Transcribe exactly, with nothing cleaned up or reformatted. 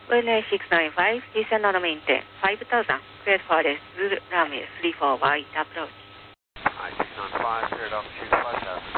V N A six nine five, descend on the maintain, five thousand, cleared for this, runway three four wide approach. I six nine five, cleared up, choose five thousand.